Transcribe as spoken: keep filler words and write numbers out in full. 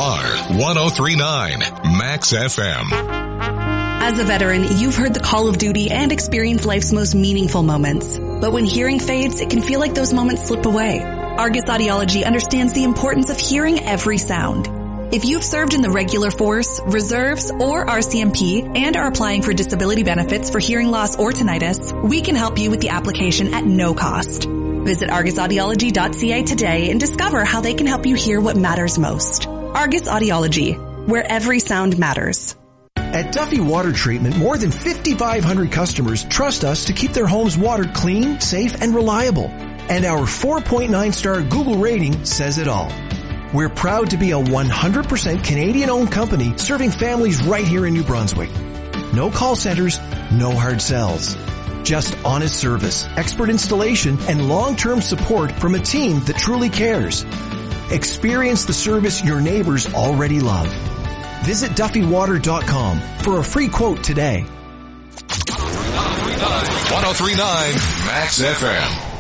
are one oh three point nine Max F M. As a veteran, you've heard the call of duty and experienced life's most meaningful moments. But when hearing fades, it can feel like those moments slip away. Argus Audiology understands the importance of hearing every sound. If you've served in the regular force, reserves, or R C M P and are applying for disability benefits for hearing loss or tinnitus, we can help you with the application at no cost. Visit argus audiology dot c a today and discover how they can help you hear what matters most. Argus Audiology, where every sound matters. At Duffy Water Treatment, more than fifty-five hundred customers trust us to keep their homes watered clean, safe, and reliable. And our four point nine star Google rating says it all. We're proud to be a one hundred percent Canadian-owned company serving families right here in New Brunswick. No call centers, no hard sells. Just honest service, expert installation, and long-term support from a team that truly cares. Experience the service your neighbors already love. Visit duffy water dot com for a free quote today. one oh three point nine Max F M.